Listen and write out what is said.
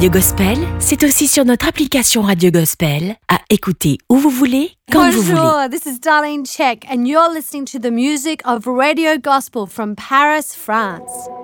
Radio Gospel, c'est aussi sur notre application Radio Gospel, à écouter où vous voulez, quand vous voulez. Bonjour, this is Darlene Check and you're listening to the music of Radio Gospel from Paris, France.